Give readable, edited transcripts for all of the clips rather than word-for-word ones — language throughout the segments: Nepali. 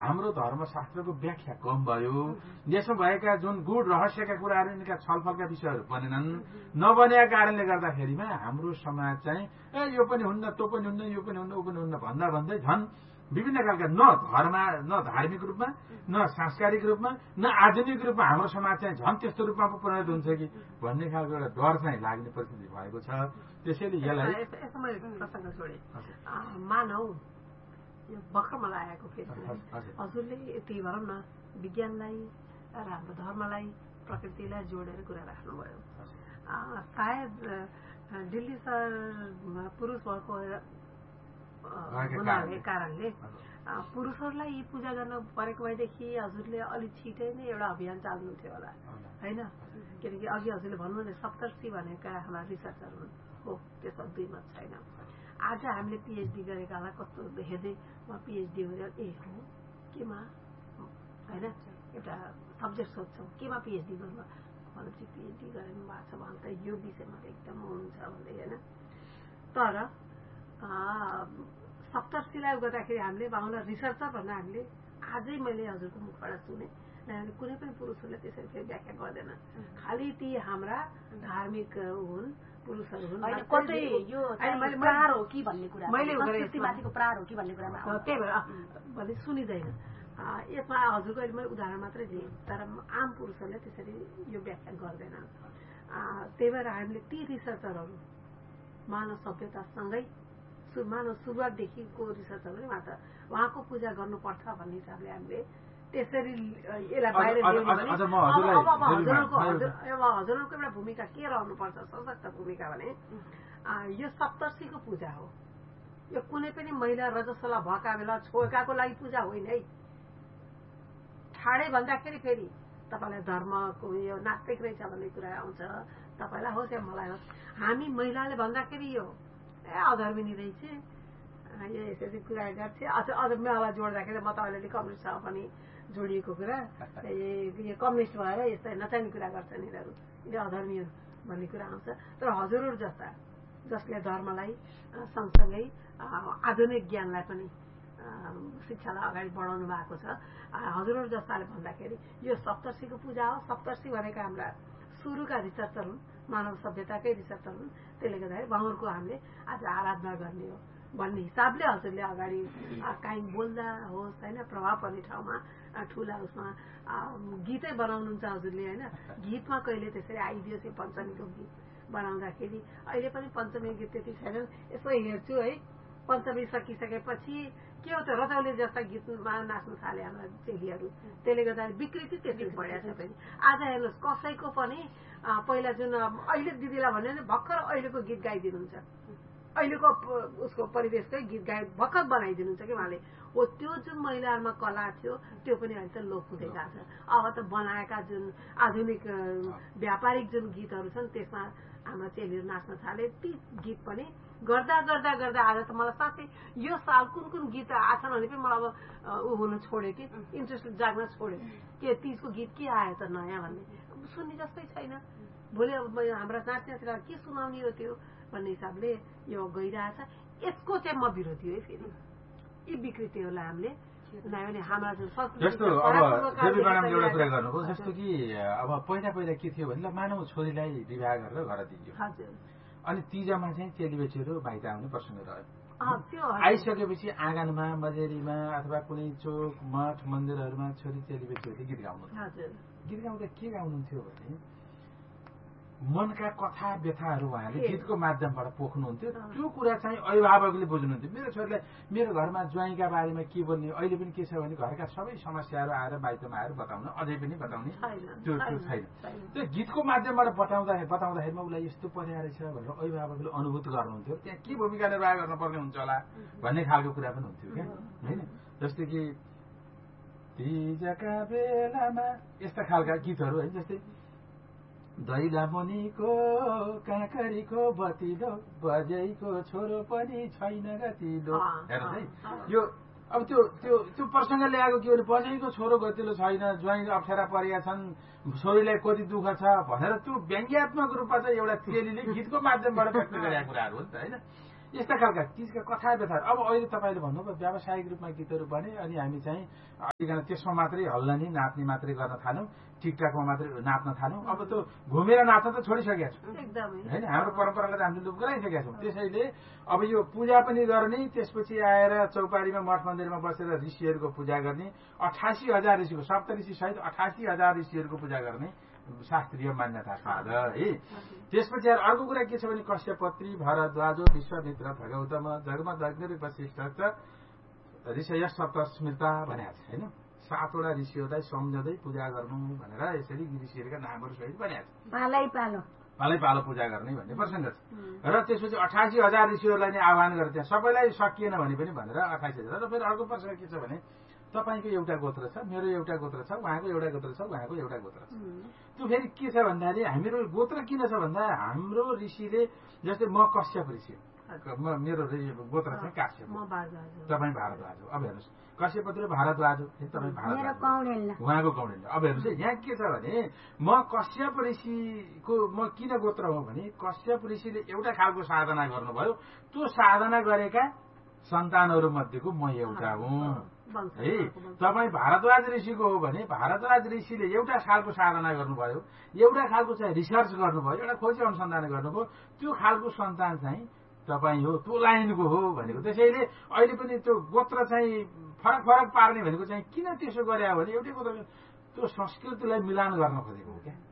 हाम्रो धर्मशास्त्रको व्याख्या कम भयो, देशमा भएका जुन गुण रहस्यका कुराहरू यिनका छलफलका विषयहरू बनेनन्। नबनेका कारणले गर्दाखेरिमा हाम्रो समाज चाहिँ यो पनि हुन्न, त्यो पनि हुन्न, यो पनि हुन्न, ऊ पनि हुन्न भन्दा भन्दै झन् विभिन्न खालका न धार्मिक रूपमा, न सांस्कृतिक रूपमा, न आधुनिक रूपमा हाम्रो समाज चाहिँ झन् त्यस्तो रूपमा पो परिणत हुन्छ कि भन्ने खालको एउटा डर चाहिँ लाग्ने परिस्थिति भएको छ। त्यसैले यसलाई प्रसङ्ग छोडे मानौ यो भर्खर मलाई आएको फेरि हजुरले यति भनौँ न विज्ञानलाई र हाम्रो धर्मलाई प्रकृतिलाई जोडेर कुरा राख्नुभयो। सायद दिल्ली सहर पुरुष भएको हुनाले कारणले पुरुषहरूलाई यी पूजा गर्न परेको भएदेखि हजुरले अलिक छिटै नै एउटा अभियान चाल्नुहुन्थ्यो होला होइन? किनकि अघि हजुरले भन्नुभयो सप्तर्षि भनेका हाम्रा रिसर्चहरू हो, त्यसमा दुई मत छैन। आज हामीले पिएचडी गरेकालाई कस्तो हेर्दै म पिएचडी गरेर हो केमा होइन एउटा सब्जेक्ट सोध्छौँ केमा पिएचडी गर्नु भनेपछि पिएचडी गर्नु भएको छ भने त यो विषयमा त एकदम हुनुहुन्छ भन्दै होइन। तर सप्तर्षिलाई गर्दाखेरि हामीले उहाँलाई रिसर्चर भन्दा हामीले आजै मैले हजुरको मुखबाट सुने कुनै पनि पुरुषहरूले त्यसरी फेरि व्याख्या गर्दैन, खालि ती हाम्रा धार्मिक हुन् पुरुषहरू हुन्। कतै यो प्राहार हो कि भन्ने कुरा, मैले संस्कृतिमाथिको प्राहार हो कि भन्ने कुरामा त्यही भएर भन्ने सुनिँदैन। यसमा हजुरको अहिले मैले उदाहरण मात्रै दिएँ, तर आम पुरुषहरूले त्यसरी यो व्याख्या गर्दैन। त्यही भएर हामीले ती रिसर्चरहरू मानव सभ्यतासँगै मानव सुरुवातदेखिको रिसर्चहरू उहाँको पूजा गर्नुपर्छ भन्ने हिसाबले हामीले त्यसरी यसलाई बाहिर ल्याउने भने हजुरहरूको एउटा भूमिका के रहनुपर्छ सशक्त भूमिका भने यो सप्तर्षिको पूजा हो। यो कुनै पनि महिला रजस्वला भएका बेला छोएकाको लागि पूजा होइन है। ठाडै भन्दाखेरि फेरि तपाईँलाई धर्मको यो नास्तिक रहेछ भन्ने कुरा आउँछ, तपाईँलाई होस् या मलाई होस्। हामी महिलाले भन्दाखेरि यो अधर्मिनी रहेछ यो यसरी कुरा गर्छ। अझ मलाई जोड्दाखेरि म त अलिअलि कम्युनिस्टसँग पनि जोडिएको कुरा यो कम्युनिस्ट भएर यस्ता नचाहिने कुरा गर्छन् यिनीहरू, यो अधर्मी भन्ने कुरा आउँछ। तर हजुरहरू जस्ता जसले धर्मलाई सँगसँगै आधुनिक ज्ञानलाई पनि शिक्षालाई अगाडि बढाउनु भएको छ, हजुरहरू जस्ताले भन्दाखेरि यो सप्तर्षिको पूजा हो। सप्तर्षि भनेका हाम्रा सुरुका रिसर्चर हुन्, मानव सभ्यताकै रिसर्चर हुन्। त्यसले गर्दाखेरि उहाँहरूको हामीले आज आराधना गर्ने हो भन्ने हिसाबले हजुरले अगाडि काहीँ बोल्दा होस् होइन, प्रभाव पर्ने ठाउँमा ठुला उसमा गीतै बनाउनुहुन्छ हजुरले होइन। गीतमा कहिले त्यसरी आइदियोस् यो पञ्चमीको गीत बनाउँदाखेरि अहिले पनि पञ्चमी गीत त्यति छैनन्। यसो हेर्छु है पञ्चमी सकिसकेपछि के हो त रजौली जस्ता गीतमा नाच्नु थाले हाम्रा चेलीहरू। त्यसले गर्दाखेरि विकृति त्यसरी बढेको छ। फेरि आज हेर्नुहोस् कसैको पनि पहिला जुन अहिले दिदीलाई भन्यो भने भर्खर अहिलेको गीत गाइदिनुहुन्छ, अहिलेको उसको परिवेशकै गीत भर्खर बनाइदिनुहुन्छ कि उहाँले। हो त्यो जुन महिलाहरूमा कला थियो त्यो पनि अहिले त लोप हुँदै गएको छ। अब त बनाएका जुन आधुनिक व्यापारिक जुन गीतहरू छन् त्यसमा हाम्रा चेलीहरू नाच्न थाले। ती गीत पनि गर्दा गर्दा गर्दा आज त मलाई साँच्चै यो साल कुन कुन गीत आछन् भने पनि मलाई अब ऊ हुन छोड्यो कि इन्ट्रेस्ट जाग्न छोड्यो के तिजको गीत के आयो त नयाँ भन्ने सुन्ने जस्तै छैन। भोलि अब हाम्रा नाच्नेतिर के सुनाउने हो त्यो भन्ने हिसाबले यो गइरहेछ। यसको चाहिँ म विरोधी हो फेरि यी विकृतिहरूलाई हामीले हाम्रा जुन जस्तो अब देवी म्याडमले एउटा कुरा गर्नुभयो जस्तो कि अब पहिला पहिला के थियो भने मानव छोरीलाई विवाह गरेर घर दिइयो अनि तीजमा चाहिँ चेलीबेटीहरू बाहिर आउने प्रसङ्ग रह्यो। आइसकेपछि आँगनमा मजेरीमा अथवा कुनै चोक मठ मन्दिरहरूमा छोरी चेलीबेटीहरूले गीत गाउनु, गीत गाउँदा के गाउनुहुन्थ्यो भने मनका कथा व्यथाहरू उहाँले गीतको माध्यमबाट पोख्नुहुन्थ्यो। त्यो कुरा चाहिँ अभिभावकले बुझ्नुहुन्थ्यो। मेरो छोरीलाई मेरो घरमा ज्वाइँका बारेमा के बोल्ने, अहिले पनि के छ भने घरका सबै समस्याहरू आएर बाहिरमा आएर बताउन, अझै पनि बताउने त्यो छैन। त्यो गीतको माध्यमबाट बताउँदाखेरिमा उसलाई यस्तो पर्या रहेछ भनेर अभिभावकले अनुभूत गर्नुहुन्थ्यो। त्यहाँ के भूमिका निर्वाह गर्नुपर्ने हुन्छ होला भन्ने खालको कुरा पनि हुन्थ्यो क्या होइन। जस्तै कि तीजका बेलामा यस्ता खालका गीतहरू है, जस्तै दैला मुनिको काँकरीको बतिलो बजैको छोरो पनि छैन गतिलो। हेर्नुहोस् है यो अब त्यो त्यो त्यो प्रसङ्ग ल्याएको के भने बजैको छोरो गतिलो छैन, ज्वाइँ अप्ठ्यारा परेका छन्, छोरीलाई कति दुःख छ भनेर त्यो व्यङ्ग्यात्मक रूपमा चाहिँ एउटा चेलीले गीतको माध्यमबाट व्यक्त गरेका कुराहरू हो नि त होइन। यस्ता खालका चिजका कथा व्यथा। अब अहिले तपाईँले भन्नुभयो व्यावसायिक रूपमा गीतहरू बने अनि हामी चाहिँ अलिकन त्यसमा मात्रै हल्लनी नाच्ने मात्रै गर्न थाल्यौँ, टिकटकमा मात्रै नाच्न थाल्यौँ। अब त घुमेर नाच्न त छोडिसकेका छौँ होइन, हाम्रो परम्परालाई त हामीले लुप गराइसकेका छौँ। त्यसैले अब यो पूजा पनि गर्ने, त्यसपछि आएर चौपारीमा मठ मन्दिरमा बसेर ऋषिहरूको पूजा गर्ने, 88,000 ऋषिको सप्तऋषि सहित 88,000 ऋषिहरूको पूजा गर्ने शास्त्रीय मान्यता छ आज है। त्यसपछि अर्को कुरा के छ भने कश्यपत्री भरद्वाजो विश्वामित्र भगौतम जगमद अग्नि वशिष्ठ ऋषय सप्त स्मृता भनेको छ होइन। 7वटा ऋषिहरूलाई सम्झँदै पूजा गर्नु भनेर यसरी ऋषिहरूका नामहरू सहित भनेको छ। पालै पालो पूजा गर्ने भन्ने प्रसङ्ग छ। र त्यसपछि 88,000 ऋषिहरूलाई नै आह्वान गरेर त्यहाँ सबैलाई सकिएन भने पनि भनेर 88,000। र फेरि अर्को प्रसङ्ग के छ भने तपाईँको एउटा गोत्र छ, मेरो एउटा गोत्र छ, उहाँको एउटा गोत्र छ, उहाँको एउटा गोत्र छ। त्यो फेरि के छ भन्दाखेरि हाम्रो गोत्र किन छ भन्दा हाम्रो ऋषिले जस्तै म कश्यप ऋषि, मेरो गोत्र चाहिँ काश्यप, तपाईँ भारद्वाज हो। अब हेर्नुहोस् कश्यपत्री भारद्वाज हो, तपाईँ भारद्वाज, उहाँको कौण्डिन्य। अब हेर्नुहोस् है यहाँ के छ भने म कश्यप ऋषिको म किन गोत्र हो भने कश्यप ऋषिले एउटा खालको साधना गर्नुभयो, त्यो साधना गरेका सन्तानहरू मध्येको म एउटा हुँ है। तपाईँ भारद्वाज ऋषिको हो भने भारद्वाज ऋषिले एउटा खालको साधना गर्नुभयो, एउटा खालको चाहिँ रिसर्च गर्नुभयो, एउटा खोजी अनुसन्धान गर्नुभयो, त्यो खालको सन्तान चाहिँ तपाईँ हो, त्यो लाइनको हो भनेको। त्यसैले अहिले पनि त्यो गोत्र चाहिँ फरक फरक पार्ने भनेको चाहिँ किन त्यसो गरे भने एउटै गोत्र त्यो संस्कृतिलाई मिलान गर्न खोजेको हो क्या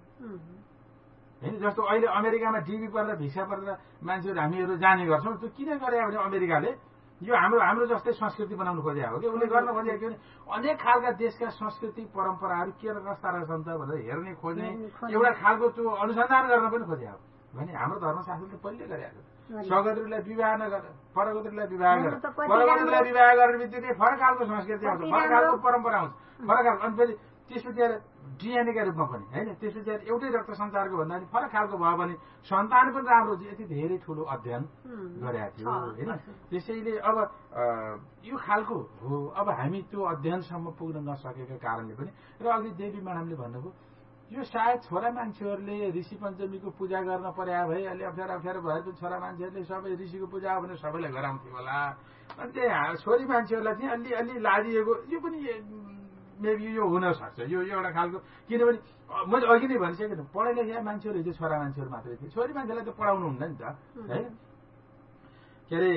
होइन। जस्तो अहिले अमेरिकामा डिबी पर्दा भिसा पर्दा मान्छेहरू हामीहरू जाने गर्छौँ, त्यो किन गरे भने अमेरिकाले यो हाम्रो जस्तै संस्कृति बनाउनु खोजेको हो कि उसले गर्न खोजेको के भने अनेक खालका देशका संस्कृति परम्पराहरू के कस्ता रहेछन् त भनेर हेर्ने खोज्ने एउटा खालको त्यो अनुसन्धान गर्न पनि खोजेको भने हाम्रो धर्मशास्त्रले पहिले गरेको सगोत्रीलाई विवाह नगर, परगोत्रीलाई विवाह गर, परगोत्रीलाई विवाह गर्ने बित्तिकै फरक खालको संस्कृति आउँछ, फरक खालको परम्परा आउँछ, फरक खालको। अनि फेरि त्यसपछि आएर डिएनएका रूपमा पनि होइन, त्यसपछि आएर एउटै रक्त सञ्चारको भन्दा पनि फरक खालको भयो भने सन्तान पनि राम्रो, यति धेरै ठुलो अध्ययन गरेका थियो होइन। त्यसैले अब यो खालको हो। अब हामी त्यो अध्ययनसम्म पुग्न नसकेका कारणले पनि र अघि देवी म्याडमले भन्नुभयो यो सायद छोरा मान्छेहरूले ऋषि पञ्चमीको पूजा गर्न पर्या भए अलि अप्ठ्यारो भए पनि छोरा मान्छेहरूले सबै ऋषिको पूजा हो भने सबैलाई गराउँथ्यो होला। अनि त्यही छोरी मान्छेहरूलाई चाहिँ अलि लादिएको यो पनि मेबी यो हुन सक्छ। यो एउटा खालको, किनभने मैले अघि नै भनिसकेँ पढाइ लेखेका मान्छेहरू हिजो छोरा मान्छेहरू मात्रै थिए, छोरी मान्छेलाई त पढाउनु हुन्न नि त होइन। के अरे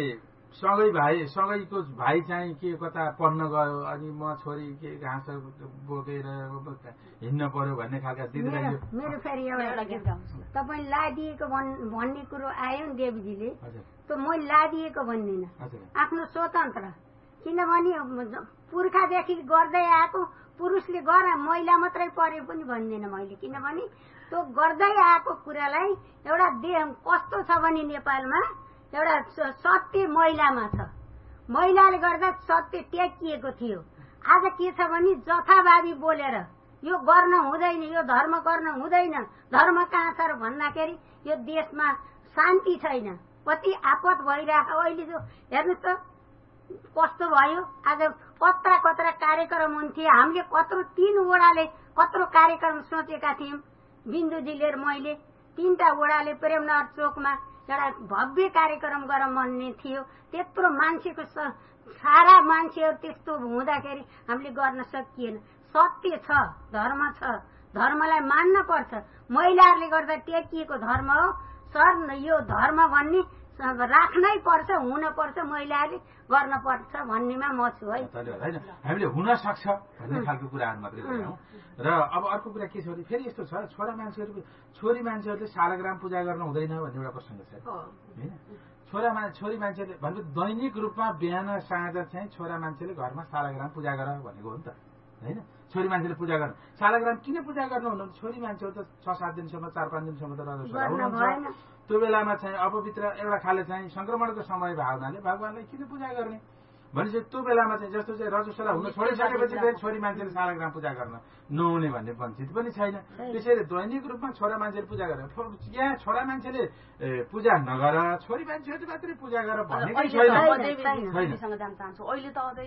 सँगैको भाइ चाहिँ के कता पढ्न गयो अनि म छोरी के घाँस बोकेर हिँड्न पर्यो भन्ने खालका दिदीलाई। मेरो फेरि एउटा तपाईँ लादिएको भन्ने कुरो आयो नि देवीजीले, त म लादिएको भन्दिनँ, आफ्नो स्वतन्त्र। किनभने पुर्खादेखि गर्दै आएको पुरुषले गर महिला मात्रै परे पनि भन्दिनँ मैले। किनभने त्यो गर्दै आएको कुरालाई एउटा कस्तो छ भने नेपालमा एउटा सत्य महिलामा छ, महिलाले गर्दा सत्य टेकिएको थियो। आज के छ भने जथाभावी बोलेर यो गर्न हुँदैन, यो धर्म गर्न हुँदैन, धर्म कहाँ छ र भन्दाखेरि यो देशमा शान्ति छैन, कति आपत भइरहेको। अहिले जो हेर्नुहोस् त कस्तो भयो, आज कत्रा कार्यक्रम हुन्थे, हामीले कत्रो 3 वडाले कत्रो कार्यक्रम सोचेका थियौँ, बिन्दुजीले मैले 3टा वडाले प्रेमनगर चोकमा एउटा भव्य कार्यक्रम गर्न भन्ने थियो। त्यत्रो मान्छेको सारा मान्छेहरू त्यस्तो हुँदाखेरि हामीले गर्न सकिएन। सत्य छ, धर्म छ, धर्मलाई मान्न पर्छ। महिलाहरूले गर्दा टेकिएको धर्म हो सर, यो धर्म भन्ने राख्नै पर्छ, हुन पर्छ, महिलाले गर्न पर्छ भन्नेमा म छु है। हामीले हुन सक्छ भन्ने खालको कुराहरू मात्रै गरौँ। र अब अर्को कुरा के छ भने फेरि यस्तो छ, छोरी मान्छेहरूले शालग्राम पूजा गर्न हुँदैन भन्ने एउटा प्रसङ्ग छ होइन। छोरी मान्छेले भनेको दैनिक रूपमा बिहान साँझ चाहिँ छोरा मान्छेले घरमा शालग्राम पूजा गर भनेको हो नि त होइन। छोरी मान्छेले पूजा गर्न शालग्राम किन पूजा गर्नु हुनु? छोरी मान्छेहरू त 6-7 दिनसम्म 4-5 दिनसम्म त हुनुहुन्छ, त्यो बेलामा चाहिँ अपवित्र एउटा खाले चाहिँ संक्रमणको समय भावनाले भगवानलाई किन पूजा गर्ने भनेपछि त्यो बेलामा चाहिँ जस्तो चाहिँ रजस्वला हुन छोडिसकेपछि फेरि छोरी मान्छेले शालग्राम पूजा गर्न नहुने भन्ने वञ्चित पनि छैन। त्यसैले दैनिक रूपमा छोरा मान्छेले पूजा गरेर यहाँ छोरा मान्छेले पूजा नगर, छोरी मान्छेहरूले मात्रै पूजा गर भनेकै छैन। जान चाहन्छु अहिले त अझै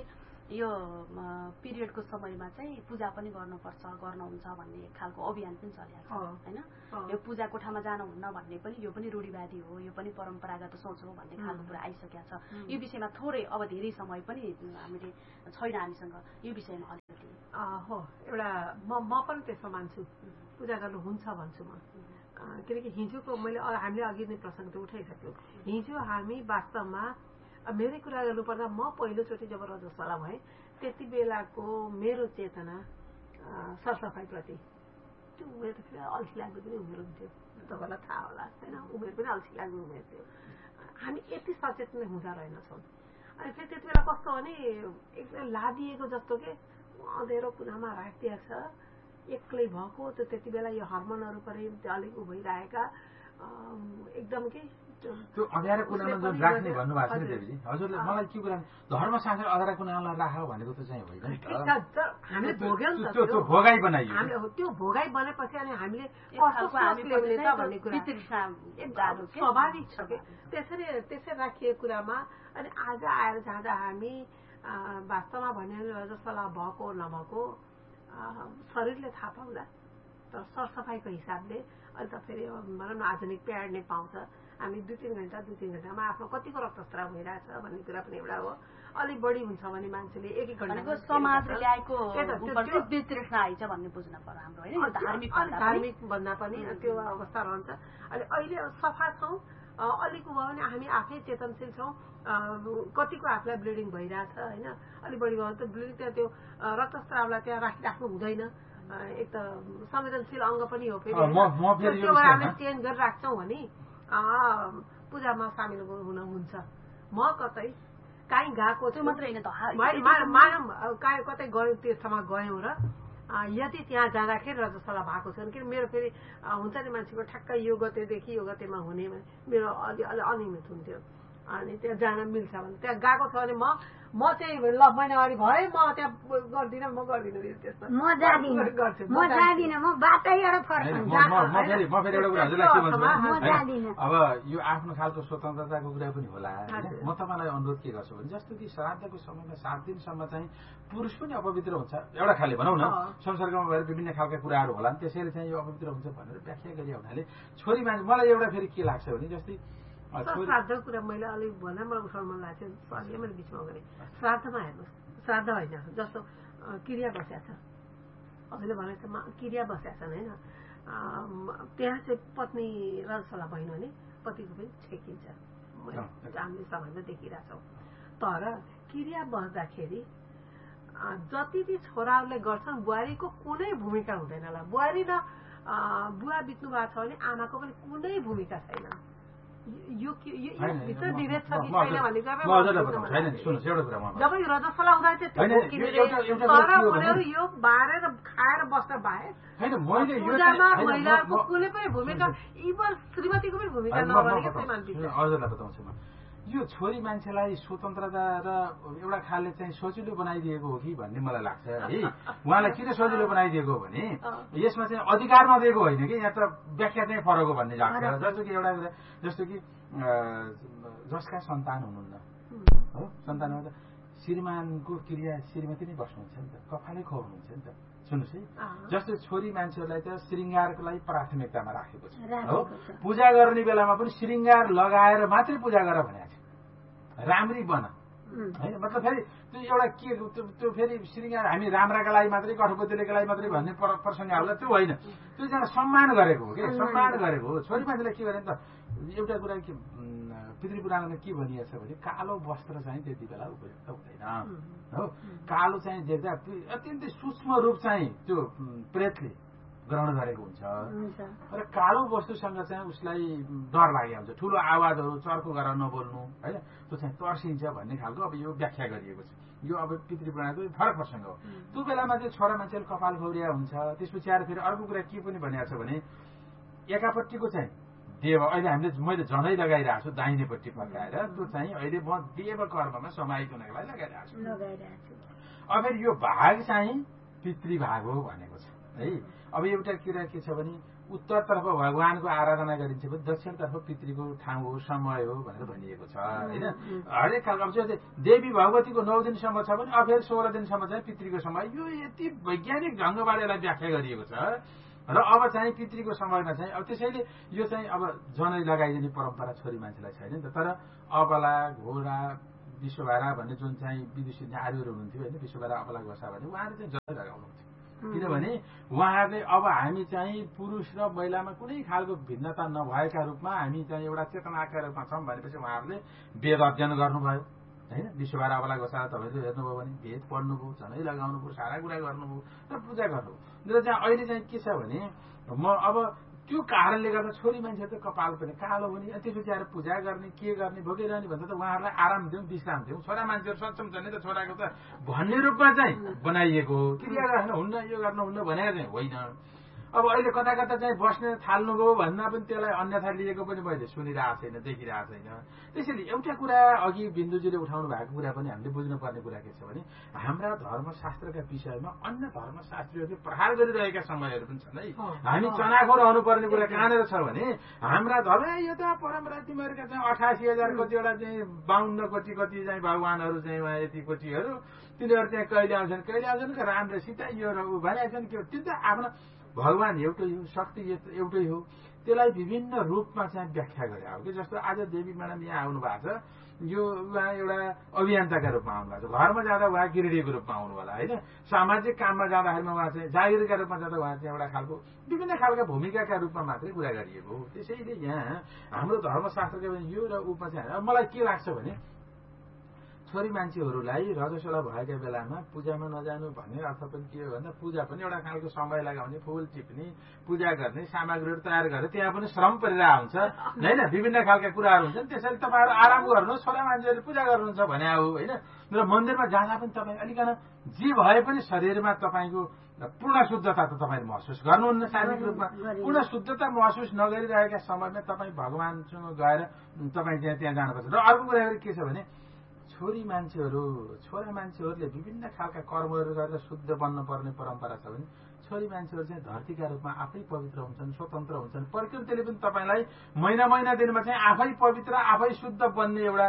यो पिरियडको समयमा चाहिँ पूजा पनि गर्नुपर्छ गर्नुहुन्छ भन्ने एक खालको अभियान पनि चलेको छ होइन। यो पूजा कोठामा जानुहुन्न भन्ने पनि यो पनि रूढिवादी हो, यो पनि परम्परागत सोच हो भन्ने खालको कुरा आइसकेको छ। यो विषयमा थोरै अब धेरै समय पनि हामीले छैन हामीसँग, यो विषयमा अलिकति हो एउटा म पनि त्यसमा मान्छु, पूजा गर्नु हुन्छ भन्छु म। किनकि हिजोको हामीले अघि नै प्रसङ्ग त उठाइसक्यौँ। हिजो हामी वास्तवमा मेरै कुरा गर्नुपर्दा म पहिलोचोटि जब रजस्वला भएँ त्यति बेलाको मेरो चेतना सरसफाइप्रति त्यो उमेर त फेरि अल्छी लाग्दो पनि उमेर हुन्थ्यो, तपाईँलाई थाहा होला होइन, उमेर पनि अल्छी लाग्दो उमेर थियो। हामी यति सचेत नै हुँदा रहेनछौँ। अनि फेरि त्यति बेला कस्तो भने एकदम लादिएको जस्तो के अँधेरो कुनामा राखिदिएको छ, एक्लै भएको त्यो त्यति बेला यो हर्मोनहरू पनि अलिक भइरहेका एकदम के त्यो अँध्यारो कुनामा जुन राख्ने भन्नुभएको छ नि देवीजी, हजुरले मलाई के कुरा धर्मशास्त्र अँध्यारो कुनामा राख भनेको त चाहिँ होइन, हामीले भोग्यौँ नि त, त्यो भोगाई बनाइयो, त्यो भोगाई बनेपछि अनि हामीले भन्ने कुरा स्वाभाविक छ कि त्यसरी राखिएको कुरामा। अनि आज आएर जाँदा हामी वास्तवमा भन्यो भने रजस्वला भएको नभएको शरीरले थाहा पाउँदा, तर सरसफाइको हिसाबले अहिले त फेरि भनौँ न आधुनिक प्याड नै पाउँछ, हामी 2-3 घन्टामा आफ्नो कतिको रक्तस्राव भइरहेछ भन्ने कुरा पनि एउटा हो। अलिक बढी हुन्छ भने मान्छेले 1-1 घन्टा समाजले ल्याएको वितृष्णा आइछ भन्ने बुझ्न पर्यो हाम्रो होइन, धार्मिक भन्दा पनि त्यो अवस्था रहन्छ। अनि अहिले सफा छौँ, अलिक भयो भने हामी आफै चेतनशील छौँ, कतिको आफूलाई ब्लिडिङ भइरहेछ होइन, अलिक बढी भयो त ब्लिडिङ त्यहाँ त्यो रक्तस्रावलाई त्यहाँ राखिराख्नु हुँदैन, एक त संवेदनशील अङ्ग पनि हो फेरि, त्यो भएर हामीले चेन्ज गरेर राख्छौँ भने पूजामा सामेल हुन हुन्छ। म कतै काहीँ गएको छु मात्रै होइन त, मानौँ कतै गयौँ तीर्थमा गयौँ र यदि त्यहाँ जाँदाखेरि रजस्वला भएको छ भने, किन मेरो फेरि हुन्छ नि मान्छेको ठ्याक्कै यो गतेदेखि यो गतेमा हुने मेरो अलि अनियमित हुन्थ्यो, अनि त्यहाँ जान मिल्छ भने त्यहाँ गएको छ भने म चाहिँ ल महिनावारी भए म त्यहाँ गर्दिनँ, म त्यस्तो म जादिनँ, म बाटैबाट म फेरि एउटा कुरा हजुरलाई के भन्छु, अब यो आफ्नो खालको स्वतन्त्रताको कुरा पनि होला। म तपाईँलाई अनुरोध के गर्छु भने जस्तो कि श्राद्धको समयमा 7 दिनसम्म चाहिँ पुरुष पनि अपवित्र हुन्छ, एउटा खाले भनौँ न संसर्गमा भएर विभिन्न खालका कुराहरू होला, त्यसैले चाहिँ यो अपवित्र हुन्छ भनेर व्याख्या गरे हुनाले छोरी मान्छे मलाई एउटा फेरि के लाग्छ भने जस्तै श्राद्धको कुरा मैले अलिक भन्दा मलाई उठाउनु मन लाग्छ, अहिले मैले बिचमा गरेँ। श्राद्धमा हेर्नुहोस्, श्राद्ध होइन जस्तो क्रिया बस्या छ, हजुरले भने क्रिया बस्या छन् होइन, त्यहाँ चाहिँ पत्नी रजस्वला भएन भने पतिको पनि छेकिन्छ, हामीले सबैले देखिरहेछौँ। तर क्रिया बस्दाखेरि जति ती छोराहरूले गर्छन् बुहारीको कुनै भूमिका हुँदैन होला, बुहारी र बुवा बित्नु भएको छ भने आमाको पनि कुनै भूमिका छैन। यो भित्र विभेद छ कि छैन भन्ने कुरा जब यो रजस्वला हुँदा चाहिँ तर उनीहरू यो बारेर खाएर बस्न बाहेक पूजामा महिलाको कुनै पनि भूमिका, इभन श्रीमतीको पनि भूमिका नगरेको। यो छोरी मान्छेलाई स्वतन्त्रता र एउटा खालले चाहिँ सजिलो बनाइदिएको हो कि भन्ने मलाई लाग्छ है। उहाँलाई किन सजिलो बनाइदिएको हो भने यसमा चाहिँ अधिकार नदिएको होइन कि, यहाँ त व्याख्या चाहिँ फरक हो भन्ने लाग्छ। जस्तो कि एउटा कुरा जस्तो कि जसका सन्तान हुनुहुन्न हो, सन्तानमा त श्रीमानको क्रिया श्रीमती नै बस्नुहुन्छ नि त, कपालै खुवाउनुहुन्छ नि त। सुन्नुहोस् है, जस्तो छोरी मान्छेहरूलाई त श्रृङ्गारको लागि प्राथमिकतामा राखेको छ हो, पूजा गर्ने बेलामा पनि श्रृङ्गार लगाएर मात्रै पूजा गर भनेको छ, राम्री बन होइन। मतलब फेरि त्यो एउटा के त्यो फेरि श्रृङ्गार हामी राम्राका लागि मात्रै कठपुतलीका लागि मात्रै भन्ने प्रसङ्ग आउला, त्यो होइन, त्यो चाहिँ सम्मान गरेको हो कि, सम्मान गरेको हो। छोरी मान्छेलाई के गर्ने त, एउटा कुरा के पितृपुराणमा के भनिएको छ भने कालो वस्त्र चाहिँ त्यति बेला उपयुक्त हुँदैन हो, कालो चाहिँ देख्दा अत्यन्तै सूक्ष्म रूप चाहिँ त्यो प्रेतले ग्रहण गरेको हुन्छ र कालो वस्तुसँग चाहिँ उसलाई डर लागेको हुन्छ, ठुलो आवाजहरू चर्को गरेर नबोल्नु होइन, त्यो चाहिँ तर्सिन्छ भन्ने खालको अब यो व्याख्या गरिएको छ। यो अब पितृपुराणको फरक प्रसङ्ग हो। त्यो बेलामा चाहिँ छोरा मान्छेले कपाल खौरिया हुन्छ। त्यसपछि आएर फेरि अर्को कुरा के पनि भनिएको छ भने एकापट्टिको चाहिँ देव, अहिले मैले जनै लगाइरहेको छु दाहिनेपट्टि फर्काएर, त्यो चाहिँ अहिले म देव कर्ममा समाहित हुनको लागि लगाइरहेको छु। अब फेरि यो भाग चाहिँ पितृभाग हो भनेको छ है। अब एउटा कुरा के छ भने उत्तरतर्फ भगवानको आराधना गरिन्छ भने दक्षिणतर्फ पितृको ठाउँ हो, समय हो भनेर भनिएको छ होइन। हरेक खालको अब देवी भगवतीको 9 दिनसम्म छ भने अब फेरि 16 दिनसम्म चाहिँ पितृको समय। यो यति वैज्ञानिक ढङ्गबाट यसलाई व्याख्या गरिएको छ र अब चाहिँ पितृको समयमा चाहिँ अब त्यसैले यो चाहिँ अब जनै लगाइदिने परम्परा छोरी मान्छेलाई छैन नि त। तर अबला घोडा विश्वभारा भन्ने जुन चाहिँ विदुषी आर्यहरू हुनुहुन्थ्यो होइन, विश्वभारा अबला घोषा भन्ने उहाँहरू चाहिँ जनै लगाउनुहुन्थ्यो। किनभने उहाँहरूले अब हामी चाहिँ पुरुष र महिलामा कुनै खालको भिन्नता नभएका रूपमा हामी चाहिँ एउटा चेतनाका रूपमा छौँ भनेपछि उहाँहरूले वेद अध्ययन गर्नुभयो होइन। विश्वभारा अबला घोषा तपाईँहरूले हेर्नुभयो भने भेद पढ्नुभयो, जनै लगाउनुभयो, सारा कुरा गर्नुभयो र पूजा गर्नुभयो। र चाहिँ अहिले चाहिँ के छ भने म अब त्यो कारणले गर्दा छोरी मान्छेहरू त कपाल पनि कालो हुने, अनि त्यसपछि आएर पूजा गर्ने के गर्ने भोगिरहने भन्दा त उहाँहरूलाई आराम दिउँ, विश्राम दिउँ। छोरा मान्छेहरू सक्षम छ नि त, छोराको त भन्ने रूपमा चाहिँ बनाइएको हो। क्रिया गर्न हुन्न, यो गर्नुहुन्न भनेर चाहिँ होइन। अब अहिले कता कता चाहिँ बस्न थाल्नुभयो भन्दा पनि त्यसलाई अन्यथा लिएको पनि मैले सुनिरहेको छैन, देखिरहेको छैन। त्यसैले एउटा कुरा अघि बिन्दुजीले उठाउनु भएको कुरा पनि हामीले बुझ्नुपर्ने कुरा के छ भने हाम्रा धर्मशास्त्रका विषयमा अन्य धर्मशास्त्रीहरूले प्रहार गरिरहेका समयहरू पनि छन् है। हामी चनाखो रहनुपर्ने कुरा कहाँनिर छ भने हाम्रा धर्म यो त परम्परा तिमीहरूका चाहिँ 88,000 कतिवटा चाहिँ 52 कोटी कति चाहिँ भगवानहरू चाहिँ यति कोटीहरू तिनीहरू चाहिँ कहिले आउँछन् राम्रोसित यो भनेका छन् के त्यो त आफ्नो भगवान एउटै हो, शक्ति एउटै हो। त्यसलाई विभिन्न रूपमा चाहिँ व्याख्या गरे हो कि जस्तो आज देवी म्याडम यहाँ आउनु भएको छ, यो उहाँ एउटा अभियन्ताका रूपमा आउनु भएको छ, घरमा जाँदा उहाँ गृहिणीको रूपमा आउनु होला होइन। सामाजिक काममा जाँदाखेरिमा उहाँ चाहिँ जागिरका रूपमा जाँदा उहाँ चाहिँ एउटा खालको विभिन्न खालका भूमिकाका रूपमा मात्रै कुरा गरिएको हो। त्यसैले यहाँ हाम्रो धर्मशास्त्रको यो र उपमा चाहिँ मलाई के लाग्छ भने छोरी मान्छेहरूलाई रजस्वला भएका बेलामा पूजामा नजानु भन्ने अर्थ पनि के हो भन्दा पूजा पनि एउटा खालको समय लगाउने, फुल टिप्ने, पूजा गर्ने, सामग्रीहरू तयार गरेर त्यहाँ पनि श्रम परिरहेको हुन्छ होइन। विभिन्न खालका कुराहरू हुन्छन्। त्यसैले तपाईँहरू आराम गर्नुहोस्, छोरा मान्छेहरूले पूजा गर्नुहुन्छ भने हो होइन। र मन्दिरमा जाँदा पनि तपाईँ अलिकन जे भए पनि शरीरमा तपाईँको पूर्ण शुद्धता त तपाईँले महसुस गर्नुहुन्न। शारीरिक रूपमा पूर्ण शुद्धता महसुस नगरिरहेका समयमा तपाईँ भगवानसँग गएर तपाईँ त्यहाँ जानुपर्छ। र अर्को कुरा के छ भने छोरा मान्छेहरूले विभिन्न खालका कर्महरू गरेर शुद्ध बन्नुपर्ने परम्परा छ भने छोरी मान्छेहरू चाहिँ धरतीका रूपमा आफै पवित्र हुन्छन्, स्वतन्त्र हुन्छन्। प्रकृतिले पनि तपाईँलाई महिना दिनमा चाहिँ आफै पवित्र, आफै शुद्ध बन्ने एउटा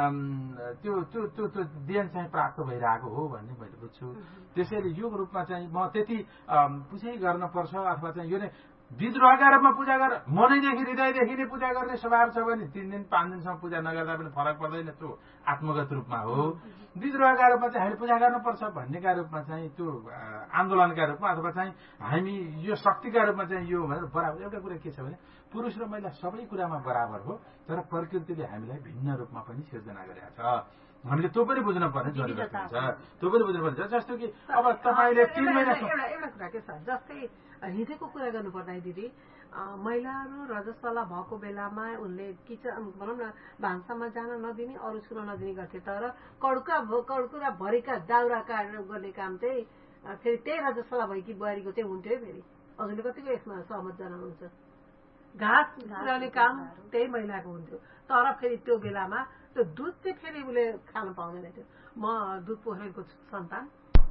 त्यो देन चाहिँ प्राप्त भइरहेको हो भन्ने मैले बुझ्छु। त्यसैले यो रूपमा चाहिँ म त्यति पुजै गर्नुपर्छ अथवा चाहिँ यो नै विद्रोहका रूपमा पूजा गर, मनैदेखि हृदयदेखि नै पूजा गर्ने स्वभाव छ भने 3 दिन 5 दिनसम्म पूजा नगर्दा पनि फरक पर्दैन। त्यो आत्मगत रूपमा हो। विद्रोहका रूपमा चाहिँ हामीले पूजा गर्नुपर्छ भन्नेका रूपमा चाहिँ त्यो आन्दोलनका रूपमा अथवा चाहिँ हामी यो शक्तिका रूपमा चाहिँ यो भनेर बराबर। एउटा कुरा के छ भने पुरुष र महिला सबै कुरामा बराबर हो, तर प्रकृतिले हामीलाई भिन्न रूपमा पनि सिर्जना गरेका छ। हामीले त्यो पनि बुझ्नुपर्ने जरुरत हुन्छ। त्यो पनि बुझ्नुपर्छ। जस्तो कि अब तपाईँले 3 महिना एउटा कुरा के छ, जस्तै हिजोको कुरा गर्नुपर्दा दिदी महिलाहरू रजस्वला भएको बेलामा उनले किचन भनौँ न भान्सामा जान नदिने, अरू छुन नदिने गर्थे। तर कड्कुरा भरिका दाउरा गर्ने काम चाहिँ फेरि त्यही रजस्वला भएकी बुहारीको चाहिँ हुन्थ्यो। फेरि हजुरले कतिको यसमा सहमत जनाउनुहुन्छ? घाँस पुर्याउने काम त्यही महिलाको हुन्थ्यो। तर फेरि त्यो बेलामा त्यो दुध चाहिँ फेरि उसले खान पाउँदैन थियो। म दुध पोखेको सन्तान,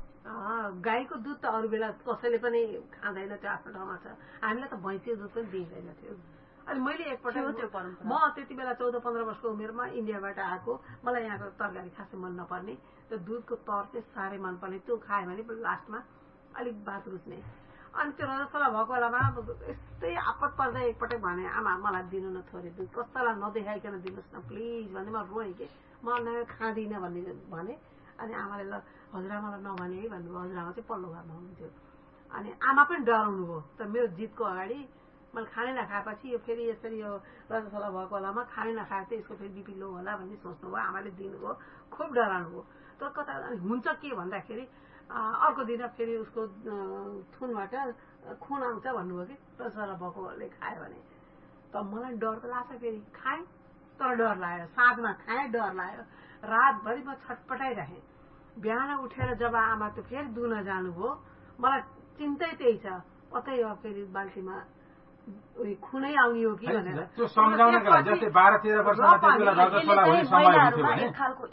गाईको दुध त अरू बेला कसैले पनि खाँदैन, त्यो आफ्नो ठाउँमा छ। हामीलाई त भैँसीको दुध पनि दिइँदैन थियो। अनि मैले एकपल्ट म त्यति बेला 14-15 वर्षको उमेरमा इन्डियाबाट आएको, मलाई यहाँको तरकारी खासै मन नपर्ने, त्यो दुधको तर चाहिँ साह्रै मनपर्ने। त्यो खायो भने लास्टमा अलिक बात रुच्ने। अनि त्यो रजस्वला भएको बेलामा यस्तै आपत पर्दा एकपटक भने आमा मलाई दिनु न थोरै दुध, कसैलाई नदेखाइकन दिनुहोस् न प्लिज भन्ने। म रोएँ कि म खाँदिनँ भन्ने भने। अनि आमाले ल हजुरआमालाई नभने है भन्नुभयो। हजुरआमा चाहिँ पल्लो घरमा हुनुहुन्थ्यो। अनि आमा पनि डराउनु भयो। त मेरो जितको अगाडि मैले खानै नखाएपछि यो फेरि यसरी यो रजस्वला भएको बेलामा खानै नखाए त यसको फेरि बिपी लो होला भन्ने सोच्नुभयो। आमाले दिनुभयो, खुब डराउनु भयो। तर कता हुन्छ के भन्दाखेरि अर्को दिन फेरि उसको थुनबाट खुन आउँछ भन्नुभयो कि रजस्वला भएकोले खायो भने। त मलाई डर त लाग्छ, फेरि खाएँ तर डर लाग्यो। साँझमा खाएँ, डर लाग्यो। रातभरि म छटपटाइरहेँ। बिहान उठेर जब आमा त फेरि दुन जानुभयो, मलाई चिन्तै त्यही छ। कतै फेरि बाल्टीमा खुनै आउने हो कि भनेर त्यो सम्झाउनका लागि जस्तै 12-13 वर्षमा त्यति बेला रजस्वला हुने समय हुन्थ्यो भने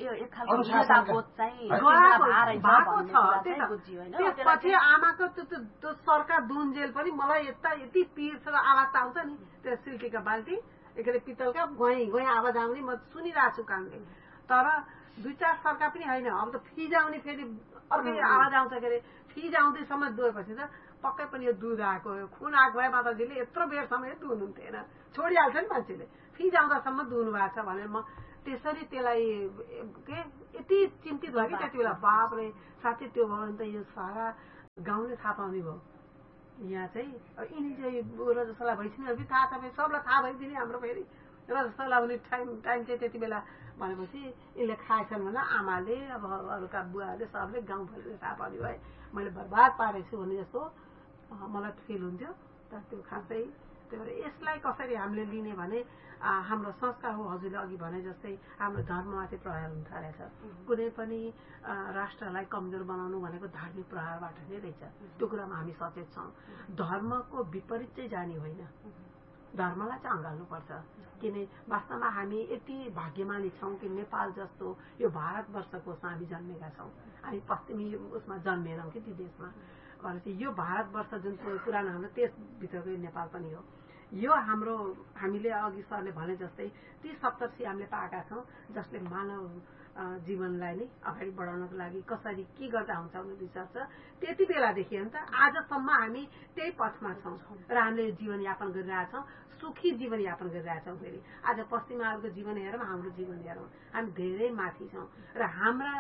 त्यसपछि आमाको त्यो सरकार दुन्जेल पनि मलाई यति पिरसँग आवाज त आउँछ नि त्यो सिल्कीका बाल्टी के अरे पित्तलका गएँ आवाज आउने म सुनिरहेको छु कानले तर 2-4 सर्का पनि होइन अब त फिज आउने फेरि अर्कै आवाज आउँछ के अरे फिज आउँदैसम्म दुहेपछि त पक्कै पनि यो दुध आएको खुन आएको भए माताजीले यत्रो बेरसम्म दुहुनुहुन्थेन छोडिहाल्छ नि मान्छेले फिज आउँदासम्म दुहुनु भएको छ भनेर म त्यसरी त्यसलाई के यति चिन्तित भयो कि त्यति बेला बापरे साथै त्यो भयो भने त यो सारा गाउँले थाहा पाउने भयो यहाँ चाहिँ यिनी चाहिँ रजस्वला भइसक्यो पनि थाहा छ भने सबलाई थाहा भइदिने हाम्रो फेरि रजस्वला हुने टाइम चाहिँ त्यति बेला भनेपछि यसले खाएछन् भने आमाले अब अरूका बुवाहरूले सबले गाउँभरिले थाहा पाउने भए मैले बर्बाद पारेको छु भने जस्तो मलाई फिल हुन्थ्यो तर त्यो खासै त्यही भएर यसलाई कसरी हामीले लिने भने हाम्रो संस्कार हो हजुरले अघि भने जस्तै हाम्रो धर्ममाथि प्रहार हुन थालेछ कुनै पनि राष्ट्रलाई कमजोर बनाउनु भनेको धार्मिक प्रहारबाट नै रहेछ त्यो कुरामा हामी सचेत छौँ धर्मको विपरीत चाहिँ जाने होइन धर्मलाई चाहिँ अँगाल्नुपर्छ किन वास्तवमा हामी यति भाग्यमानी छौँ कि नेपाल जस्तो यो भारतवर्षको हामी जन्मेका छौँ हामी पश्चिमी उसमा जन्मेनौँ कि ती देशमा भनेपछि यो भारतवर्ष जुन पुरानो हाम्रो त्यसभित्रको नेपाल पनि हो यो हाम्रो हामीले अघि सरले भने जस्तै ती सप्तर्षि हामीले पाएका छौँ जसले मानव जीवनलाई नै अगाडि बढाउनको लागि कसरी के गर्दा हुन्छ भन्ने विचार छ त्यति बेलादेखि हो नि त आजसम्म हामी त्यही पथमा छौँ र हामीले जीवनयापन गरिरहेछौँ सुखी जीवनयापन गरिरहेछौँ फेरि आज पश्चिमाहरूको जीवन हेरौँ हाम्रो जीवन हेरौँ हामी धेरै माथि छौँ र हाम्रा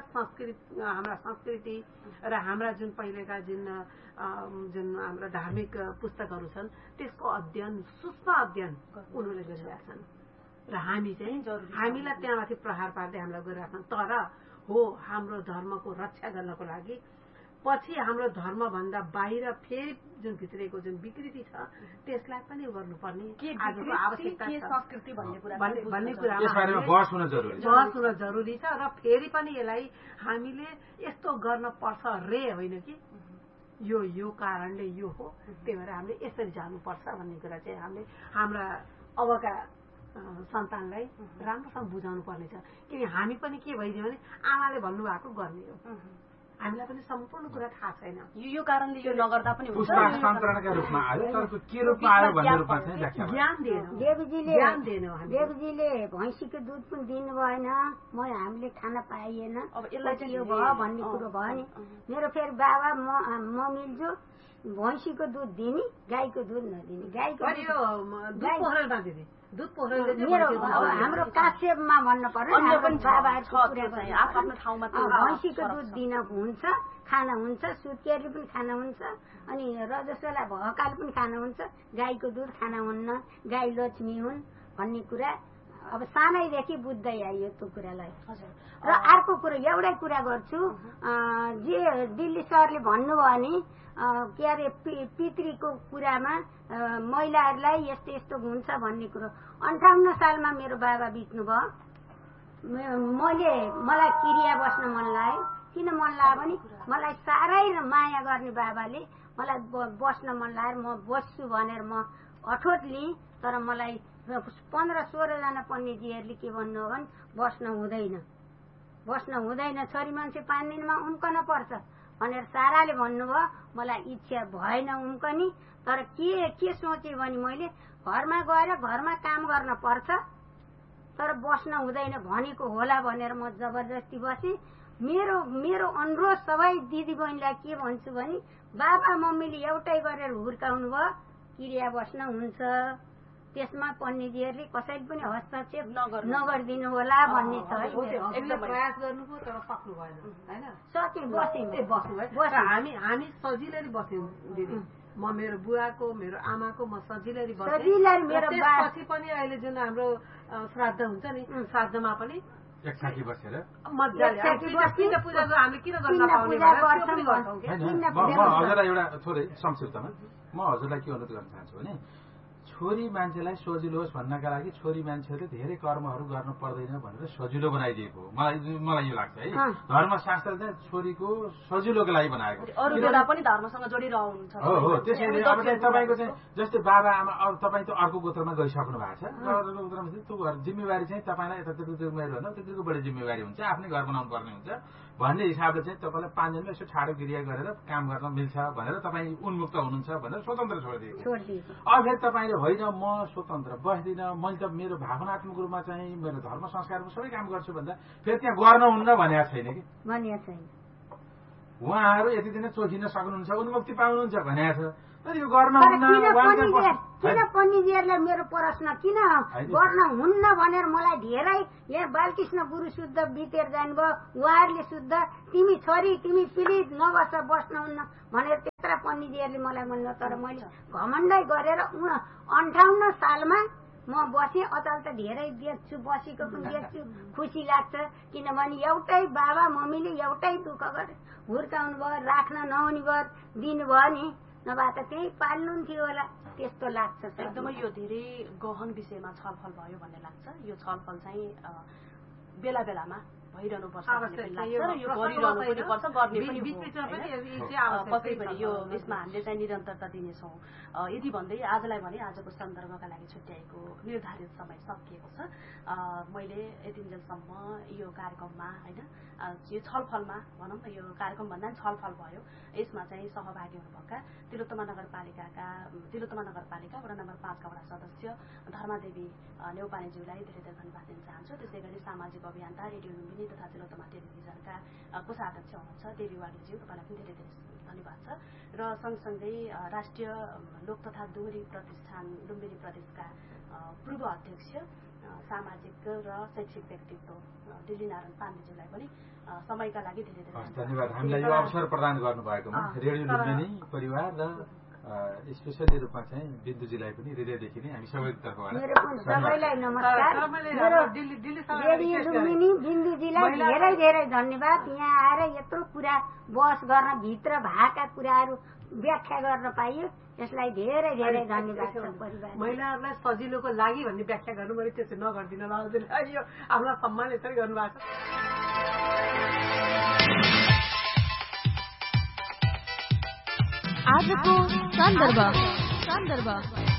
संस्कृति र हाम्रा जुन पहिलेका जुन हाम्रा धार्मिक पुस्तकहरू छन् त्यसको अध्ययन सूक्ष्म अध्ययन उनीहरूले गरिरहेछन् र हामी चाहिँ हामीलाई त्यहाँमाथि प्रहार पार्दै हामीलाई गरिरहेछन् तर हो हाम्रो धर्मको रक्षा गर्नको लागि पछि हाम्रो धर्मभन्दा बाहिर फेरि जुन भित्रेको जुन विकृति छ त्यसलाई पनि गर्नुपर्ने आजको आवश्यकता भन्ने कुरामा बहस हुन जरुरी छ र फेरि पनि यसलाई हामीले यस्तो गर्न पर्छ रे होइन कि यो कारणले यो हो त्यही भएर हामीले यसरी जानुपर्छ भन्ने कुरा चाहिँ हामीले हाम्रा अबका सन्तानलाई राम्रोसँग बुझाउनु पर्नेछ किन हामी पनि के भइदियो भने आमाले भन्नुभएको गर्ने हो हामीलाई पनि सम्पूर्ण कुरा थाहा छैन यो कारणले यो नगर्दा पनि देवजीले भैँसीको दुध पनि दिनु भएन हामीले खान पाइएन अब यसलाई यो भयो भन्ने कुरो भयो नि मेरो फेरि बाबा म मिल्छु भैँसीको दुध दिने गाईको दुध नदिने गाईको हाम्रो काश्यपमा भन्नु पर्यो भैँसीको दुध दिन हुन्छ खाना हुन्छ सुत्केरी पनि खाना हुन्छ अनि रजस्वला भकाल पनि खाना हुन्छ गाईको दुध खाना हुन्न गाई लक्ष्मी हुन् भन्ने कुरा अब सानैदेखि बुझ्दै आइयो त्यो कुरालाई र अर्को कुरो एउटै कुरा गर्छु जे दिल्ली सरले भन्नुभयो नि के अरे पितृको कुरामा महिलाहरूलाई यस्तो यस्तो हुन्छ भन्ने कुरो 58 सालमा मेरो बाबा बित्नुभयो मलाई क्रिया बस्न मन लाग्यो किन मन लाग्यो भने मलाई साह्रै माया गर्ने बाबाले मलाई बस्न मन लाग्यो म बस्छु भनेर म अठोट लिएँ तर मलाई 15-16 जना पण्डितजीहरूले के भन्नु हो भने बस्न हुँदैन छोरी मान्छे 5 दिनमा उम्कन पर्छ भनेर साराले भन्नुभयो मलाई इच्छा भएन उम्कनी तर के सोचे भने मैले घरमा गएर घरमा काम गर्न पर्छ तर बस्न हुँदैन भनेको होला भनेर म जबरजस्ती बसेँ मेरो अनुरोध सबै दिदी बहिनीलाई के भन्छु भने बाबा मम्मीले एउटै गरेर हुर्काउनु भयो क्रिया बस्न हुन्छ त्यसमा पण्डितजीहरूले कसैले पनि हस्तक्षेप नगरिदिनु होला भन्ने छ प्रयास गर्नुभयो तर सक्नु भएन होइन सके बस्नुभयो हामी सजिलै बस्यौँ दिदी म मेरो बुवाको मेरो आमाको म सजिलै बसेँ त्यसपछि पनि अहिले जुन हाम्रो श्राद्ध हुन्छ नि श्राद्धमा पनि एक छाकी बसेर पूजा हामीले किन गर्न पाउने हजुरलाई एउटा थोरै संक्षिप्तमा म हजुरलाई के अनुरोध गर्न चाहन्छु भने छोरी मान्छेलाई सजिलो होस् भन्नका लागि छोरी मान्छेहरूले धेरै कर्महरू गर्नु पर्दैन भनेर सजिलो बनाइदिएको हो। मलाई यो लाग्छ है। धर्मशास्त्र चाहिँ छोरीको सजिलोको लागि बनाएको अरू बेला पनि धर्मसँग जोडिरहनुहुन्छ। हो त्यसैले अब चाहिँ तपाईँको चाहिँ जस्तै बाबा आमा अब तपाईँ त अर्को गोत्रमा गइसक्नु भएको छ, अर्को गोत्रमा त्यो जिम्मेवारी चाहिँ तपाईँलाई यता त्यतिको जिम्मेवारी भन्दा त्यतिको बढी जिम्मेवारी हुन्छ, आफ्नै घर बनाउनु पर्ने हुन्छ भन्ने हिसाबले चाहिँ तपाईँलाई 5 दिनमा यसो छाडो क्रिया गरेर काम गर्न मिल्छ भनेर तपाईँ उन्मुक्त हुनुहुन्छ भनेर स्वतन्त्र छोडिदिएको। अब फेरि तपाईँले होइन म स्वतन्त्र बस्दिनँ, मैले त मेरो भावनात्मक रूपमा चाहिँ मेरो धर्म संस्कारमा सबै काम गर्छु भन्दा फेरि त्यहाँ गर्नुहुन्न भनेको छैन कि उहाँहरू यति दिन चोखिन सक्नुहुन्छ, उन्मुक्ति पाउनुहुन्छ भनेको छ। यो किन पण्डितजीहरूले मेरो प्रश्न किन गर्न हुन्न भनेर मलाई धेरै यहाँ बालकृष्ण गुरु शुद्ध बितेर जानुभयो, उहाँहरूले शुद्ध तिमी छोरी तिमी पीडित नबस्छ बस्नुहुन्न भनेर त्यत्रा पण्डितजीहरूले मलाई भन्नु। तर मैले घमण्डै गरेर 58 सालमा म बसेँ। अचल त धेरै देख्छु, बसेको पनि देख्छु, खुसी लाग्छ। किनभने एउटै बाबा मम्मीले एउटै दुःख गरे, हुर्काउनु भयो, राख्न नहुने भयो, दिनुभयो नि, नभए त त्यही पाल्नुहुन्थ्यो होला, त्यस्तो लाग्छ। एकदमै यो धेरै गहन विषयमा छलफल भयो भन्ने लाग्छ। यो छलफल चाहिँ बेला बेलामा भइरहनु पर्छ, पक्कै पनि यो यसमा हामीले चाहिँ निरन्तरता दिनेछौँ। यदि भन्दै आजलाई भने आजको सन्दर्भका लागि छुट्याएको निर्धारित समय सकिएको छ। मैले यतिन्जेलसम्म यो कार्यक्रममा होइन यो छलफलमा भनौँ न यो कार्यक्रम भन्दा पनि छलफल भयो, यसमा चाहिँ सहभागी हुनुभएका तिलोत्तमा नगरपालिका वडा नम्बर 5 का वडा सदस्य धर्मादेवी नेउपानेज्यूलाई धेरै धेरै धन्यवाद दिन चाहन्छु। त्यसै गरी सामाजिक अभियन्ता रेडियो लुम्बिनी तथा तिलोत्तमा टेलिभिजनका कोषाध्यक्ष हुनुहुन्छ देवी वाग्लेज्यू, तपाईँलाई पनि धेरै धेरै धन्यवाद छ। र सँगसँगै राष्ट्रिय लोक तथा डुम्बिनी प्रदेशका पूर्व अध्यक्ष सामाजिक र शैक्षिक व्यक्तित्व दिल्ली नारायण पाण्डेज्यूलाई पनि समयका लागि धेरै धेरै धन्यवाद। हामीलाई यो अवसर प्रदान गर्नुभएकोमा रेडियो लुम्बिनी परिवार र स्पेसली रूपमा चाहिँ बिन्दुजीलाई पनि हृदयदेखि नै हामी सबैको तर्फबाट सबैलाई नमस्कार। रेडियो लुम्बिनी बिन्दुजीलाई धेरै धेरै धन्यवाद। यहाँ आएर यत्रो कुरा बहस गर्न भित्र भएका कुराहरू व्याख्या गर्न पाइयो, यसलाई धेरै धेरै धन्यवाद। महिलाहरूलाई सजिलोको लागि भन्ने व्याख्या गर्नु मैले त्यसो नगरिदिनु ल, हजुरले यो आफ्नो सम्मान यसरी गर्नुभएको छ। आजको सन्दर्भ